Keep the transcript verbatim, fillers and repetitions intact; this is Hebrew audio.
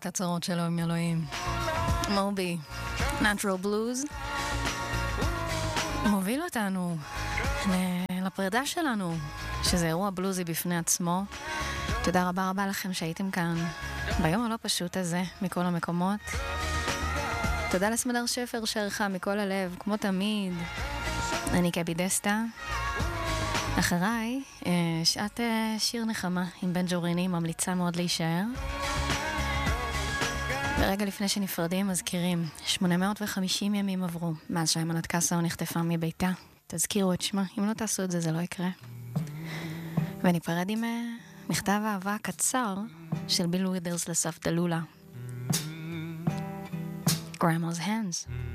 את הצרות שלו עם אלוהים. מובי, Natural Blues, מוביל אותנו לפרידה שלנו, שזה אירוע בלוזי בפני עצמו. תודה רבה רבה לכם שהייתם כאן ביום הלא פשוט הזה, מכל המקומות. תודה לסמדר שפר שערכה מכל הלב, כמו תמיד. אני קבי דסטה. אחריי, שעת שיר נחמה עם בן ג'וריני, ממליצה מאוד להישאר. ורגע לפני שנפרדים, מזכירים, שמונה מאות וחמישים ימים עברו מאז שהיימנוט קסאו נחטפה מביתה. תזכירו את שמה, אם לא תעשו את זה, זה לא יקרה. וניפרד עם מכתב אהבה קצר של ביל ווידרס לסבתא לולה. Grandma's Hands.